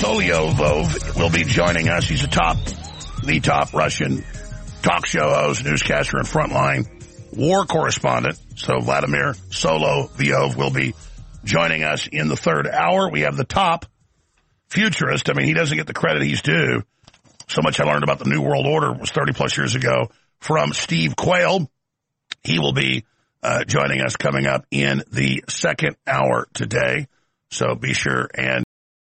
Solovyov will be joining us. He's the top Russian talk show host, newscaster, and frontline war correspondent. So Vladimir Solovyov will be joining us in the third hour. We have the top futurist. I mean, he doesn't get the credit he's due. So much I learned about the New World Order was 30-plus years ago from Steve Quayle. He will be joining us coming up in the second hour today. So be sure and